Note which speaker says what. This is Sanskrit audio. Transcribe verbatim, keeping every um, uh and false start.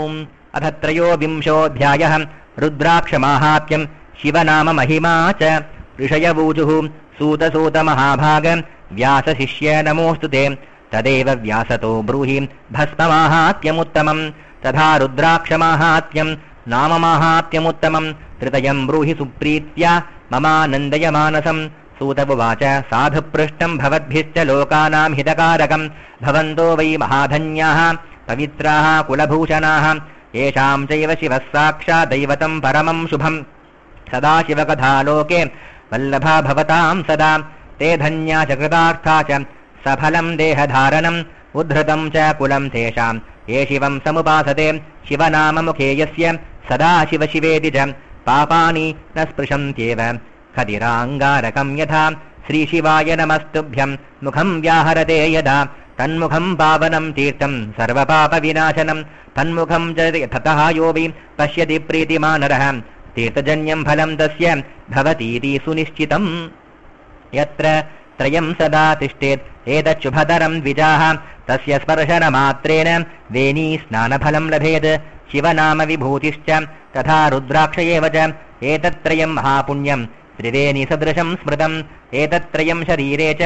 Speaker 1: अथ त्रयोविंशोऽध्यायः रुद्राक्षमाहात्म्यं शिवनाम महिमा च ऋषयवूचुः सूतसूतमहाभाग व्यासशिष्य नमोऽस्तु ते तदेव व्यासतो ब्रूहि भस्ममाहात्म्यमुत्तमं तथा रुद्राक्षमाहात्म्यं नाममाहात्म्यमुत्तमं तृतयं ब्रूहि सुप्रीत्या ममानन्दय मानसं सूत उवाच साधुपृष्टं भवद्भिश्च लोकानां हितकारकं भवन्तो वै महाधन्याः पवित्राः कुलभूषणाः येषां चैव शिवः साक्षात् दैवतं परमं शुभं सदाशिवकथालोके वल्लभा भवतां सदा ते धन्या च कृतार्था च सफलं देहधारणम् उद्धृतं च कुलं तेषां ये शिवं समुपासते शिवनाममुखे यस्य सदा शिव शिवेति च पापानि न स्पृशन्त्येव खदिराङ्गारकं यथा श्रीशिवाय नमस्तुभ्यं मुखं व्याहरते यदा तन्मुखं पावनं तीर्थं सर्वपापविनाशनं तन्मुखं च ततः यो वै पश्यति प्रीतिमानरः तीर्थजन्यं फलं तस्य भवतीति सुनिश्चितम् यत्र त्रयं सदा तिष्ठेत् एतच्छुभतरं द्विजाः तस्य स्पर्शनमात्रेण वेणी स्नानफलं लभेत् शिवनाम विभूतिश्च तथा रुद्राक्ष एव च एतत्त्रयं महापुण्यं त्रिवेणी सदृशं स्मृतम् एतत्त्रयं शरीरे च